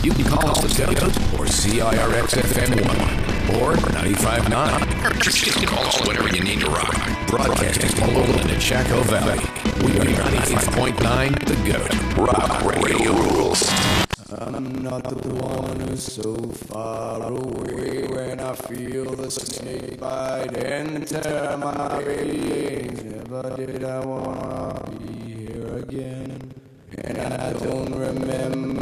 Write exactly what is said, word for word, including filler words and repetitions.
You can call us the Goat or C I R X F M one or ninety-five point nine. Or just call us whatever you need to rock. Broadcasting all over the Chaco Valley. We are ninety-five point nine The Goat. Rock radio rules. I'm not the one who's so far away when I feel the snake bite and tear my veins. Never did I wanna be here again, and I don't remember